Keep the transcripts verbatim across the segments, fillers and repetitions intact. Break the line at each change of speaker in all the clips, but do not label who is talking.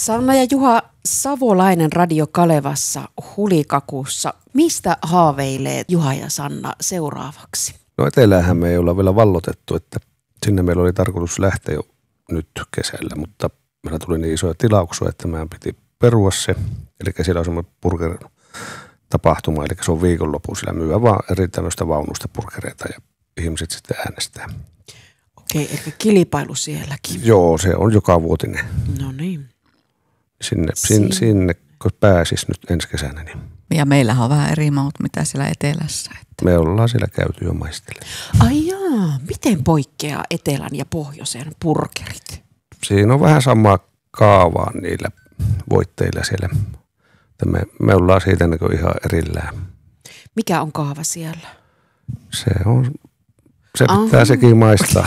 Sanna ja Juha Savolainen Radio Kalevassa Hulikakussa. Mistä haaveilee Juha ja Sanna seuraavaksi?
No eteläähän me ei olla vielä vallotettu, että sinne meillä oli tarkoitus lähteä jo nyt kesällä, mutta meillä tuli niin isoja tilauksia, että meidän piti perua se. Eli siellä on semmoinen burger tapahtuma, eli se on viikonloppu, sillä myyä vaan eri tämmöistä vaunusta burgereita ja ihmiset sitten äänestää.
Okei, eli kilpailu sielläkin.
Joo, se on joka vuotinen.
No niin.
Sinne, sinne, sinne kun pääsis nyt ensi kesänä. Niin.
Ja meillähän on vähän eri maut, mitä siellä etelässä. Että.
Me ollaan siellä käyty jo maistelemaan.
Ai jaa, miten poikkeaa etelän ja pohjoisen burgerit?
Siinä on vähän samaa kaavaa niillä voitteilla siellä. Me, me ollaan siitä niin ihan erillään.
Mikä on kaava siellä?
Se on, se pitää Aha. sekin maistaa.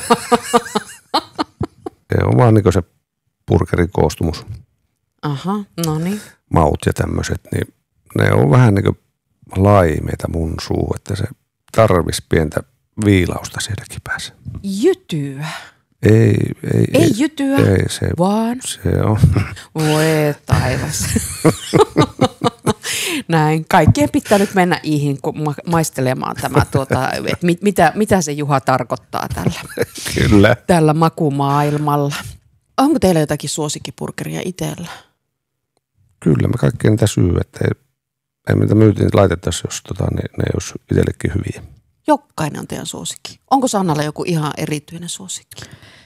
Se on vaan niin se burgerin koostumus.
Aha, no niin.
Maut ja tämmöiset, niin ne on vähän niin kuin laimeita mun suu, että se tarvisi pientä viilausta sielläkin päässä.
Jytyä?
Ei, ei,
ei, ei jytyä,
ei, se,
vaan?
Se on.
Voi taivas. Näin. Kaikkien pitää nyt mennä ihin ma- maistelemaan tämä, tuota, että mit, mitä, mitä se Juha tarkoittaa tällä,
Kyllä.
tällä makumaailmalla. Onko teillä jotakin suosikkipurgeria itsellä?
Kyllä, me kaikkia niitä syy, että ei, ei mitä myytiin laitettaisiin, jos tota, ne, ne olisi itsellekin hyviä.
Jokainen on teidän suosikki. Onko Sannalla joku ihan erityinen suosikki?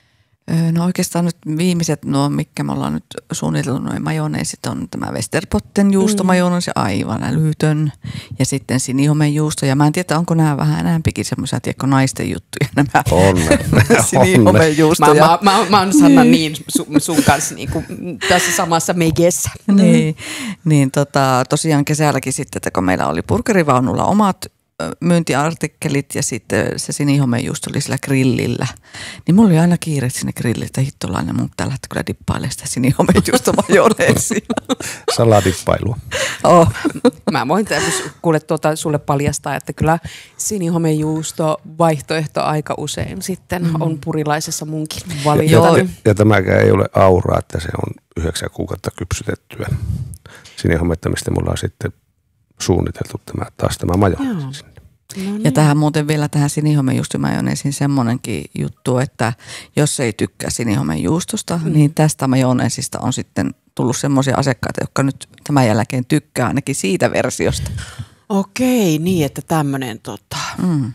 No oikeastaan nyt viimeiset, no mitkä me ollaan nyt suunnitellut, noin majoneesit on tämä Westerbotten juustomajoneesi, aivan älytön. Ja sitten sinihomen juusto. Ja mä en tiedä, onko nämä vähän enemmänkin semmoisia, tiedätkö, naisten juttuja nämä
on,
sinihomen juustoja.
Mä, mä, mä, mä oon Sanna niin sun, sun kanssa niin kuin tässä samassa megessä.
Niin, niin tota, tosiaan kesälläkin sitten, että kun meillä oli burgerivaunulla omat myyntiartikkelit ja sitten se sinihomejuusto oli sillä grillillä. Niin mulla oli aina kiire sinne grillille, että hittolainen mun pitää lähteä kyllä dippailemaan sitä sinihomejuusto majoneesia.
Saladippailua.
Oh.
Mä voin kuule tuota, sulle paljastaa, että kyllä sinihomejuusto vaihtoehto aika usein sitten mm. on purilaisessa munkin valintani.
Ja, ja tämäkään ei ole auraa, että se on yhdeksän kuukautta kypsytettyä sinihometta, mistä mulla on sitten suunniteltu tämä, taas tämä majoneesi.
No niin.
Ja tähän muuten vielä tähän sinihomejuustomajoneesiin semmoinenkin juttu, että jos ei tykkää sinihomejuustosta, mm. niin tästä majoneesista on sitten tullut semmoisia asiakkaita, jotka nyt tämän jälkeen tykkää ainakin siitä versiosta.
Okei, niin että tämmöinen tota,
mm.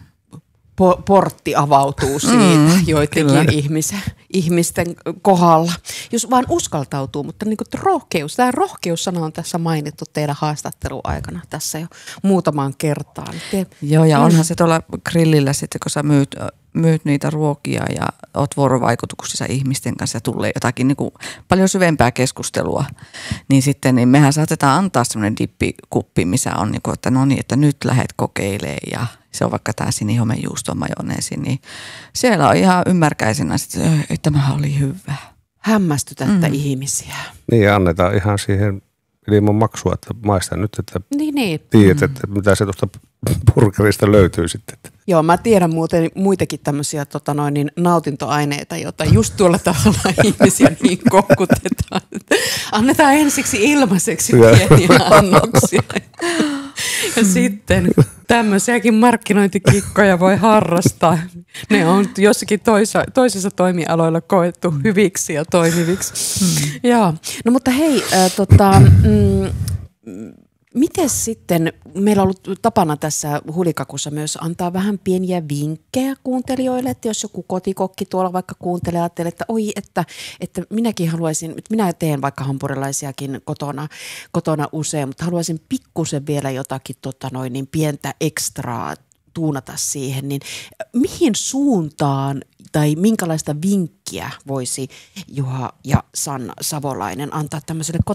po- portti avautuu siitä mm, joidenkin ihmisen, ihmisten kohdalla. Jos vaan uskaltautuu, mutta niin kuin rohkeus, tämä rohkeussana on tässä mainittu teidän haastattelun aikana tässä jo muutamaan kertaan. Te,
Joo, ja onhan se tuolla grillillä sitten, kun sä myyt, myyt niitä ruokia ja oot vuorovaikutuksissa ihmisten kanssa ja tulee jotakin niin kuin paljon syvempää keskustelua, niin sitten niin mehän saatetaan antaa semmoinen dippikuppi, missä on niin kuin, että no niin, että nyt lähdet kokeilemaan ja se on vaikka tämä sinihomejuuston majoneesi, niin siellä on ihan ymmärkäisenä, että tämä oli hyvä.
Hämmästytätte
Mm.
ihmisiä.
Niin ja annetaan ihan siihen ilman maksua, että maista nyt, että
Niin, niin.
tiedät, että mitä se tuosta burgerista löytyy sitten.
Joo, mä tiedän muuten muitakin tämmöisiä tota noin, niin nautintoaineita, joita just tuolla tavalla ihmisiä niin kokkutetaan. Annetaan ensiksi ilmaiseksi pieniä annoksia. Ja sitten tämmöisiäkin markkinointikikkoja voi harrastaa. Ne on jossakin toisa, toisissa toimialoilla koettu hyviksi ja toimiviksi. Hmm. Joo. No mutta hei, äh, tota, mm, miten sitten, meillä on ollut tapana tässä Hulikakussa myös antaa vähän pieniä vinkkejä kuuntelijoille, että jos joku kotikokki tuolla vaikka kuuntelee, ajattelee, että oi, että, että minäkin haluaisin, että minä teen vaikka hampurilaisiakin kotona, kotona usein, mutta haluaisin pikkusen vielä jotakin tota noin, niin pientä ekstraa tuunata siihen, niin mihin suuntaan tai minkälaista vinkkiä voisi Juha ja Sanna Savolainen antaa tämmöiselle